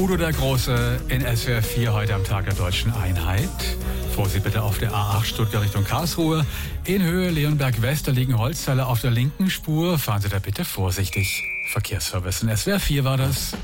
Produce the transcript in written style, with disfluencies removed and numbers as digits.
Udo der Große in SWR 4 heute am Tag der Deutschen Einheit. Vorsicht bitte auf der A8 Stuttgart Richtung Karlsruhe. In Höhe Leonberg West, da liegen Holzteile auf der linken Spur. Fahren Sie da bitte vorsichtig. Verkehrsservice in SWR 4 war das.